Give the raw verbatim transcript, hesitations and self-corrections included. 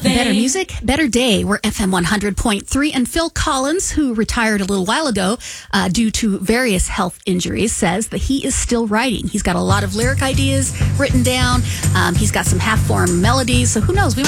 Better music, better day. We're F M one hundred point three. And Phil Collins, who retired a little while ago uh, due to various health injuries, says that he is still writing. He's got a lot of lyric ideas written down. Um, he's got some half-form melodies. So who knows? We might